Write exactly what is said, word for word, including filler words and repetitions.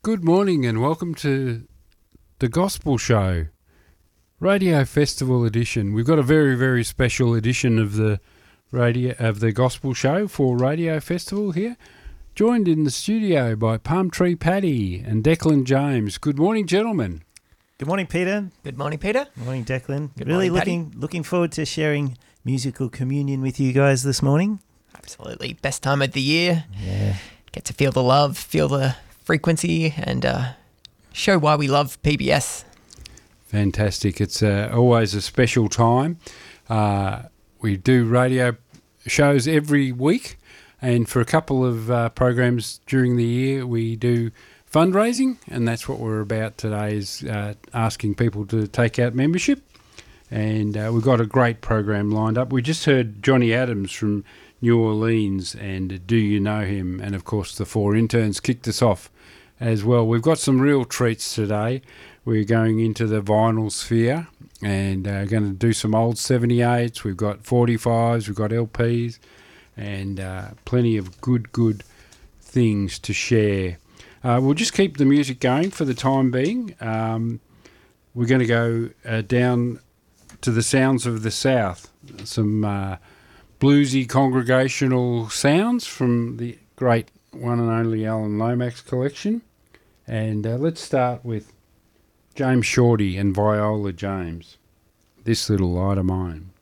Good morning and welcome to the Gospel Show, Radio Festival edition. We've got a very, very special edition of the radio of the Gospel Show for Radio Festival here. Joined in the studio by Palm Tree Paddy and Declan James. Good morning, gentlemen. Good morning, Peter. Good morning, Peter. Good morning, Declan. Good really morning, looking Paddy. looking forward to sharing musical communion with you guys this morning. Absolutely. Best time of the year. Yeah. Get to feel the love, feel the frequency, and uh, show why we love P B S. Fantastic. It's uh, always a special time. Uh, we do radio shows every week, and for a couple of uh, programs during the year, we do fundraising, and that's what we're about today, is uh, asking people to take out membership. And uh, we've got a great program lined up. We just heard Johnny Adams from New Orleans and Do You Know Him? And, of course, the Four Interns kicked us off as well. We've got some real treats today. We're going into the vinyl sphere and uh, going to do some old seventy-eights. We've got forty-fives, we've got L Ps, and uh, plenty of good, good things to share. Uh, we'll just keep the music going for the time being. Um, we're going to go uh, down to the sounds of the South, some uh, bluesy congregational sounds from the great one and only Alan Lomax collection. And uh, let's start with James Shorty and Viola James. This Little Light of Mine.